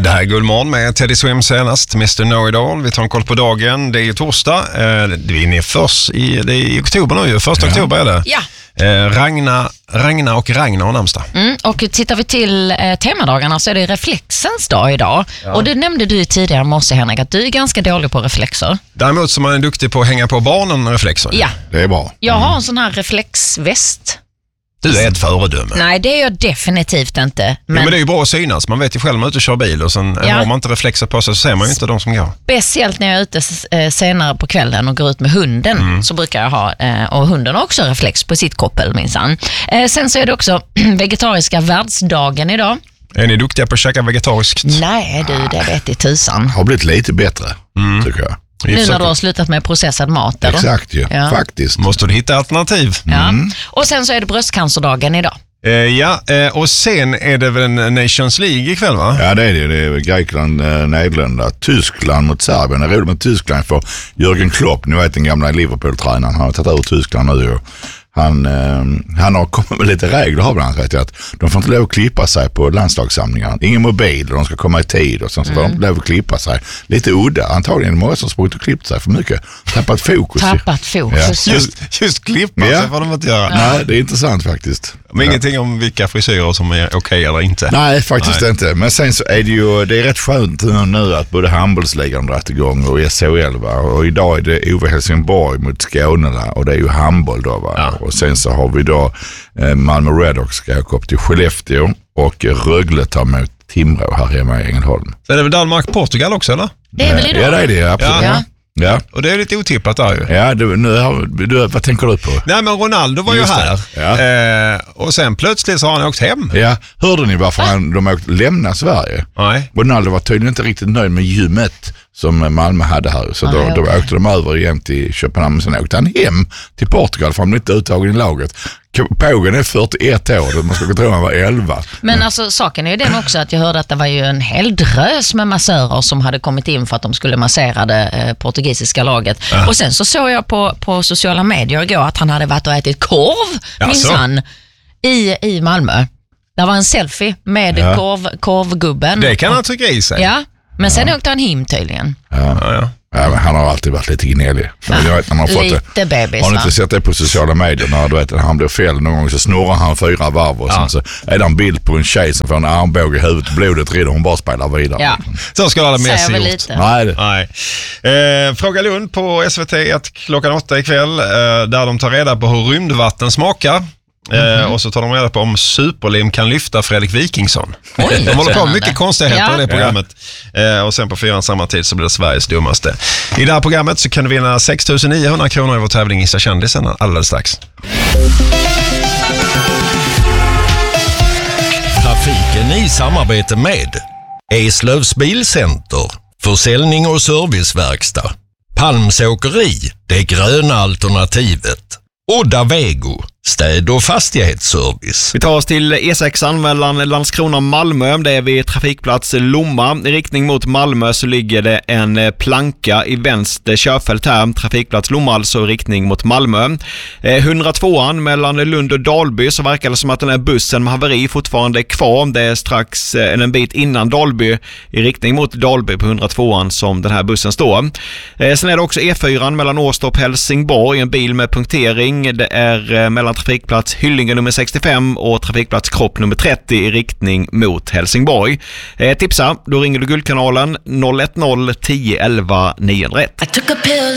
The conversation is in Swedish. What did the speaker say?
Det här är Guldmorgon med Teddy Swim senast, Mr. Know-It-All. Vi tar en koll på dagen. Det är ju torsdag. Vi är inne först det är i oktober nu ju. 1 oktober är det. Ja. Ragnar och Ragnar namnsdag. Och tittar vi till temadagarna så är det reflexens dag idag. Ja. Och det nämnde du tidigare morse, Henrik, att du är ganska dålig på reflexer. Däremot så är man duktig på att hänga på barnen reflexer. Ja. Det är bra. Jag har en sån här reflexväst. Du är ett föredöme. Nej, det är jag definitivt inte. Men det är ju bra att synas. Man vet ju själv man är ute och kör bil och sen har man inte reflexer på sig så ser man ju inte de som går. Speciellt när jag är ute senare på kvällen och går ut med hunden så brukar jag ha, och hunden har också reflex på sitt koppel minsann. Sen så är det också vegetariska världsdagen idag. Är ni duktiga på att käka vegetariskt? Nej det vet i tusan. Har blivit lite bättre tycker jag. Nu när du har slutat med processad mat. Eller? Exakt ju, faktiskt. Måste du hitta alternativ. Ja. Och sen så är det bröstcancerdagen idag. Och sen är det väl en Nations League ikväll, va? Ja, det är det. Det är Grekland, Nederländerna, Tyskland mot Serbien. Det är roligt med Tyskland för Jürgen Klopp, ni vet den gamla Liverpool-tränaren. Han har tagit ur Tyskland nu och han har kommit med lite regler har bland annat att de får inte lov att klippa sig på landslagssamlingar. Ingen mobil, de ska komma i tid och sen så får de inte lov att klippa sig. Lite udda, antagligen många som sprungit och klippt sig för mycket. Tappat fokus. Ja. Just klippa sig får de inte göra. Nej, det är intressant faktiskt. Men ingenting om vilka frisyrer som är okej eller inte. Nej, faktiskt inte. Men sen så är det är rätt skönt nu att både handbollsligan dragit igång och SHL, va? Och idag är det Ove Helsingborg mot Skåne och det är ju handboll då, va? Ja. Och sen så har vi då Malmö Redhawks ska åka upp till Skellefteå och Rögle tar mot Timrå här hemma i Ängelholm. Så är det väl Danmark-Portugal också, eller? Det är väl idag? Ja, det är det, absolut. Ja. Och det är lite otippat där ju. Ja, vad tänker du på? Nej, men Ronaldo var ju här. Ja. Och sen plötsligt så har han åkt hem. Ja, hörde ni varför de åkte lämna Sverige? Nej. Ronaldo var tydligen inte riktigt nöjd med gymmet som Malmö hade här. Så då åkte de över igen till Köpenhamn. Men sen åkte han hem till Portugal för han blev inte uttagen i laget. Pågen är 41 år, man skulle tro han var 11. Men alltså saken är ju den också att jag hörde att det var ju en hel drös med massörer som hade kommit in för att de skulle massera det portugisiska laget. Och sen så såg jag på sociala medier igår att han hade varit och ätit korv minsann i Malmö. Det var en selfie med korvgubben. Det kan han tycka i sig. Ja, men sen åkte han hem tydligen. Ja, men han har alltid varit lite gnällig. Lite bebis. Har ni inte sett det på sociala medier när han blir fel någon gång så snurrar han 4 varv och sen så är det en bild på en tjej som får en armbåge i huvudet, blodet rider, hon bara spelar vidare. Ja. Så ska alla Messi gjort. Nej. Fråga Lund på SVT klockan 8 ikväll där de tar reda på hur rymdvatten smakar. Och så tar de reda på om superlim kan lyfta Fredrik Wikingsson. De håller på mycket konstigheter i det programmet. Och sen på 4 samma tid så blir det Sveriges dummaste. I det här programmet så kan du vinna 6 900 kronor i vår tävling Gissa kändisen alldeles strax. Trafiken i samarbete med Eslövs Bilcenter, försäljning och serviceverkstad, Palmsåkeri, det gröna alternativet, Odda Vego, städ- och fastighetsservice. Vi tar oss till E6 mellan Landskrona och Malmö. Det är vid trafikplats Lomma. I riktning mot Malmö så ligger det en planka i vänster körfält här. Trafikplats Lomma alltså i riktning mot Malmö. 102an mellan Lund och Dalby så verkar det som att den här bussen med haveri fortfarande är kvar. Det är strax en bit innan Dalby i riktning mot Dalby på 102an som den här bussen står. Sen är det också E4 mellan Åstorp och Helsingborg. En bil med punktering. Det är mellan trafikplats Hyllinge nummer 65 och trafikplats Kropp nummer 30 i riktning mot Helsingborg. Tipsa, då ringer du Guldkanalen 010 11 901.